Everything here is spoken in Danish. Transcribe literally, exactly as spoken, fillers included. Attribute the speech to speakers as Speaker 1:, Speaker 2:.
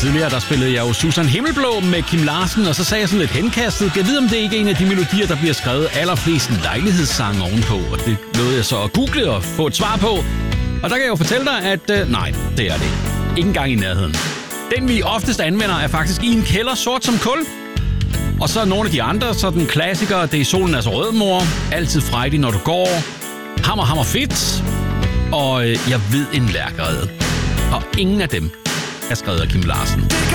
Speaker 1: tidligere, der spillede jeg jo Susan Himmelblå med Kim Larsen, og så sagde jeg sådan lidt henkastet, jeg ved om det ikke er en af de melodier, der bliver skrevet allerflest lejlighedssange ovenpå, og det nåede jeg så at google og få et svar på. Og der kan jeg jo fortælle dig, at øh, nej, det er det. Ikke engang i nærheden. Den vi oftest anvender er faktisk i en kælder sort som kul. Og så nogle af de andre, så den klassiker, det er Solen er så rød, mor, Altid frejdig, når du går, Hammer, hammer fedt, og øh, Jeg ved en lærkerede. Og ingen af dem er skrevet af Kim Larsen.